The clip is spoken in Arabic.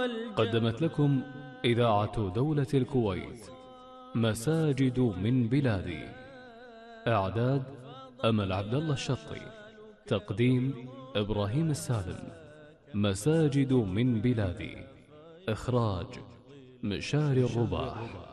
قدمت لكم إذاعة دولة الكويت مساجد من بلادي. إعداد أمل عبد الله الشطي. تقديم إبراهيم السالم. مساجد من بلادي. إخراج مشاري الرباح.